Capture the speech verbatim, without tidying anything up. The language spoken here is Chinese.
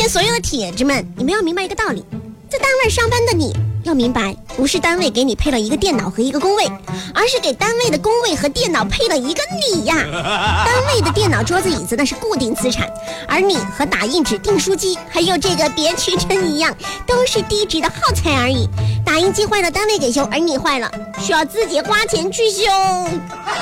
边所有的铁子们，你们要明白一个道理，在单位上班的你要明白，不是单位给你配了一个电脑和一个工位，而是给单位的工位和电脑配了一个你呀。单位的电脑桌子椅子那是固定资产，而你和打印纸订书机还有这个别渠针一样，都是低值的耗材而已。打印机坏了单位给修，而你坏了需要自己花钱去修。